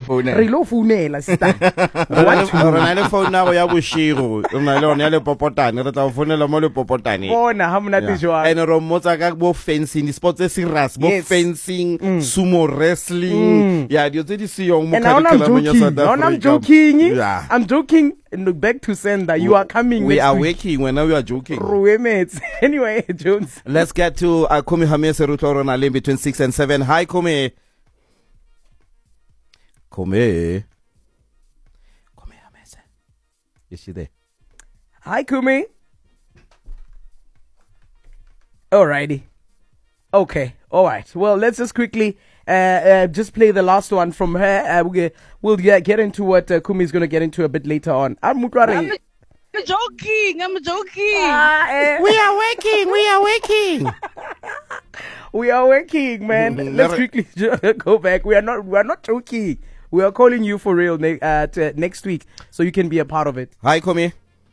re lo founela sister Rona le phone na go ya boshiro rona le ona ya le popotane re tla founela mo le popotane bona ha mona tjwa ene ro mmotsa ka bo fencing sports se serious bo fencing sumo wrestling ya dio tse di siyong mo curriculum ya South Africa. I'm joking I'm joking. And back to sender, you are coming. We are working when we are joking. Anyway, Jones. Let's get to Kumi Hamese Rutoro Nalim between 6 and 7. Hi, Kumi. Kumi Hamese. Is she there? Hi, Kumi. Alrighty. Okay. All right. Well, let's just quickly just play the last one from her. We'll get into what Kumi is going to get into a bit later on. I'm joking. We are working. We are working, man. Let's quickly go back. We are not joking. We are calling you for real next week, so you can be a part of it. Hi, Kumi.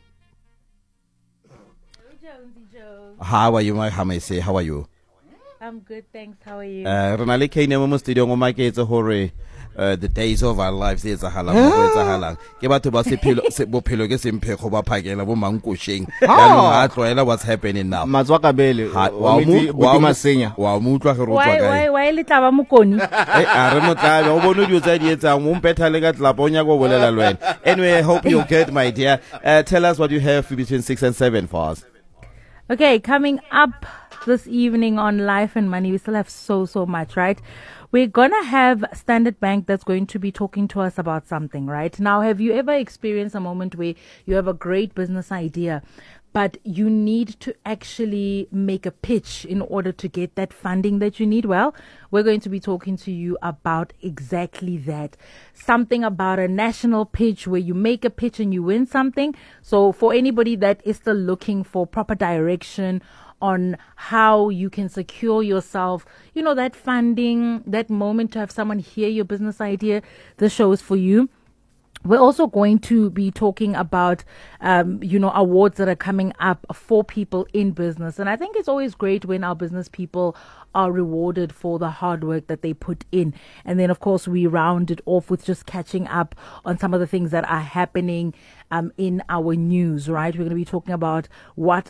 How are you, my Hamese? How are you? I'm good, thanks. How are you? Renale Kane mo studio ngo maketse hore the days of our lives is a halang ke batho ba se bophelo ke semphego ba phakela bo mangkosheng ya no tloela what's happening now matswa ka bele wa masenya wa mutlwa ge rotwa kae why le tla ba mokoni a re motlabe o bona dio tsa di etsang mo mpetha le ka tlaponya go bolela lwena. Anyway, I hope you get my dear. Tell us what you have between 6 and 7 for us. Okay, coming up this evening on Life and Money, we still have so much, right? We're gonna have Standard Bank that's going to be talking to us about something, right? Now, have you ever experienced a moment where you have a great business idea, but you need to actually make a pitch in order to get that funding that you need? Well, we're going to be talking to you about exactly that. Something about a national pitch where you make a pitch and you win something. So for anybody that is still looking for proper direction on how you can secure yourself, that funding, that moment to have someone hear your business idea, the show is for you. We're also going to be talking about, awards that are coming up for people in business. And I think it's always great when our business people are rewarded for the hard work that they put in. And then, of course, we round it off with just catching up on some of the things that are happening in our news, right? We're going to be talking about what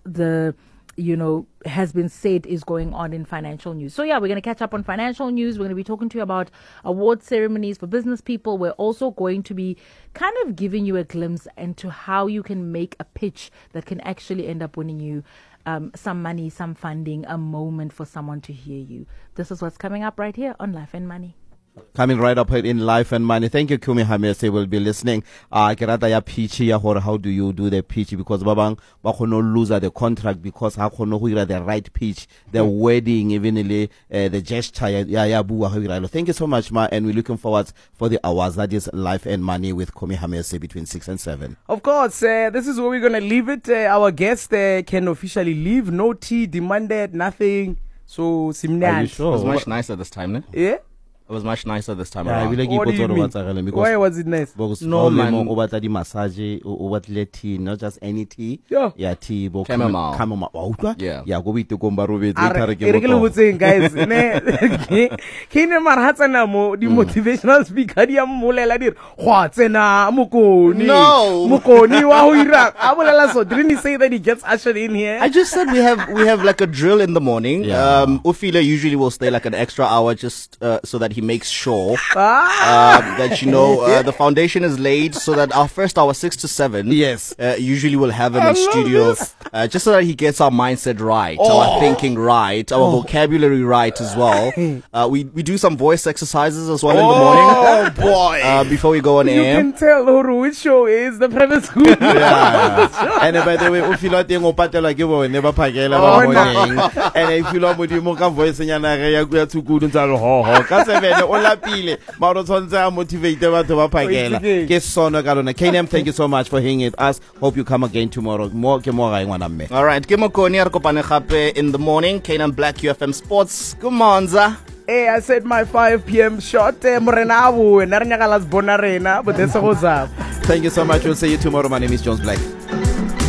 has been said is going on in financial news. So yeah, we're going to catch up on financial news. We're going to be talking to you about award ceremonies for business people. We're also going to be kind of giving you a glimpse into how you can make a pitch that can actually end up winning you some money, some funding, a moment for someone to hear you. This is what's coming up right here on Life and Money. Coming right up in Life and Money. Thank you, Kumi Hamese. Will be listening. Kerata ya pitch ya hore how do you do the pitch, because babang ba khono lose the contract because ha khono go ira the right pitch, the wording, even the gesture ya bua ho ira. Thank you so much, ma, and we're looking forward for the hours. That is Life and Money with Kumi Hamese between 6 and 7. Of course, this is where we're gonna leave it. Our guest can officially leave. No tea demanded, nothing. So simnyan. Are you sure? It was much nicer this time, ne? Yeah. It was much nicer this time around. What do you mean? Why was it nice? No, man. Over the massage, over the tea, not just any tea. Yeah, tea. Chamomile. Yeah, go with the Gombaru. Guys, Kine Marhatsana mo, the motivational speaker, the Mulela dir. Whatsena, Mukoni. No, Mukoni, Wahuira. Abulala, so didn't he say that he gets ushered in here? I just said we have like a drill in the morning. Ufila usually will stay like an extra hour just so that he makes sure that the foundation is laid, so that our first hour 6 to 7 usually we'll have him in studio just so that he gets our mindset right, our thinking right, our vocabulary right as well. We do some voice exercises as well in the morning before we go on air. You can tell which show is the private school. And by the way, ufila teng o patela ke bo ne ba phakela ba morning, and if you love modimo ka voice nyana re ya go ya tsukudu ntsa re ho ka thank you so much for hanging with us. Hope you come again tomorrow. All right, in the morning. Kanan Black UFM Sports. Come on, Za. Hey, I said my 5 p.m. shot. But thank you so much. We'll see you tomorrow. My name is Jones Black.